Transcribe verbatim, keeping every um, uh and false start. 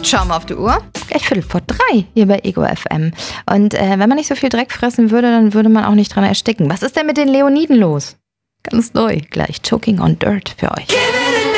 Schau mal auf die Uhr. Gleich Viertel vor drei hier bei Ego F M. Und äh, wenn man nicht so viel Dreck fressen würde, dann würde man auch nicht dran ersticken. Was ist denn mit den Leoniden los? Ganz neu. Gleich Choking on Dirt für euch.